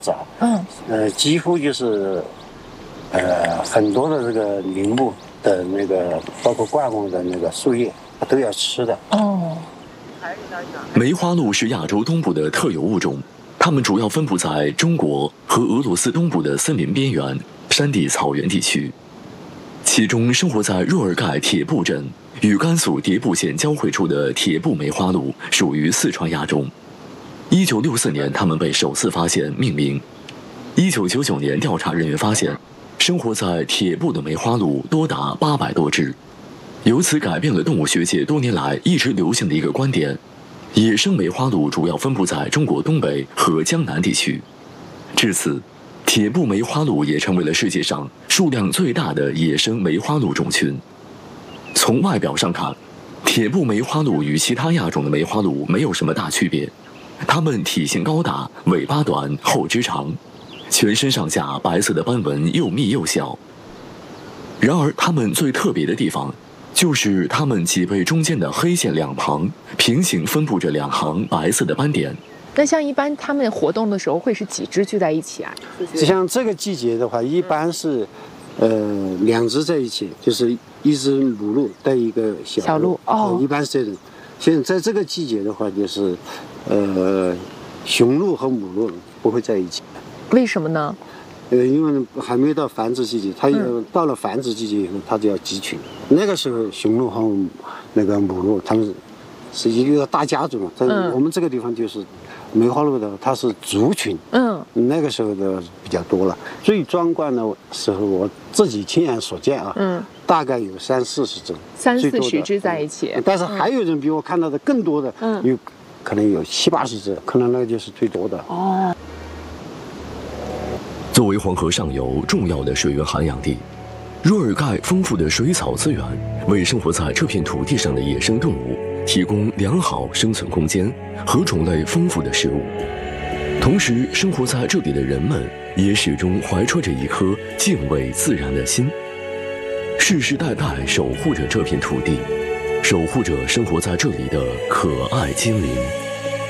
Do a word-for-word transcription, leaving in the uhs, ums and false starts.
早，嗯，呃，几乎就是，呃，很多的这个林木的那个，包括灌木的那个树叶都要吃的。哦， 梅花鹿是亚洲东部的特有物种，它们主要分布在中国和俄罗斯东部的森林边缘、山地草原地区。其中生活在若尔盖铁布镇与甘肃迭部县交汇处的铁布梅花鹿属于四川亚种。一九六四年，它们被首次发现命名。一九九九年，调查人员发现，生活在铁布的梅花鹿多达八百多只，由此改变了动物学界多年来一直流行的一个观点：野生梅花鹿主要分布在中国东北和江南地区。至此，铁布梅花鹿也成为了世界上数量最大的野生梅花鹿种群。从外表上看，铁布梅花鹿与其他亚种的梅花鹿没有什么大区别。它们体型高大，尾巴短，后肢长，全身上下白色的斑纹又密又小。然而，它们最特别的地方，就是它们脊背中间的黑线两旁平行分布着两行白色的斑点。 那像一般它们活动的时候，会是几只聚在一起啊？ 像这个季节的话，一般是，呃，两只在一起，就是一只母鹿带一个小鹿。 小鹿哦、 呃，一般是这种。现在在这个季节的话，就是，呃，雄鹿和母鹿不会在一起。 为什么呢？ 呃，因为还没到繁殖季节，它有到了繁殖季节以后，它就要集群。那个时候，雄鹿和那个母鹿，它们是一个大家族嘛。在我们这个地方就是梅花鹿的，它是族群。嗯，那个时候的比较多了。最壮观的时候，我自己亲眼所见啊。嗯。大概有三四十只， 三四十只在一起。 但是还有人比我看到的更多的，嗯，有可能有七八十只，可能那个就是最多的。哦。 作为黄河上游重要的水源涵养地，若尔盖丰富的水草资源为生活在这片土地上的野生动物提供良好生存空间和种类丰富的食物。同时，生活在这里的人们也始终怀揣着一颗敬畏自然的心。世世代代守护着这片土地，守护着生活在这里的可爱精灵。